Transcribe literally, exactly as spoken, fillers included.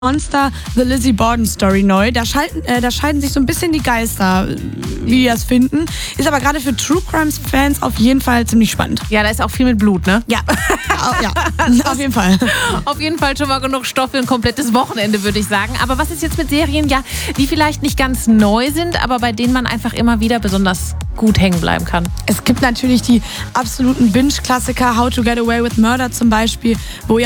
Monster, The Lizzie Borden Story neu. Da, schalten, äh, da scheiden sich so ein bisschen die Geister, wie die das finden. Ist aber gerade für True Crimes Fans auf jeden Fall ziemlich spannend. Ja, da ist auch viel mit Blut, ne? Ja, ja, auf jeden Fall. Auf jeden Fall schon mal genug Stoff für ein komplettes Wochenende, würde ich sagen. Aber was ist jetzt mit Serien, ja, die vielleicht nicht ganz neu sind, aber bei denen man einfach immer wieder besonders gut hängen bleiben kann? Es gibt natürlich die absoluten Binge-Klassiker, How to Get Away with Murder zum Beispiel, wo ja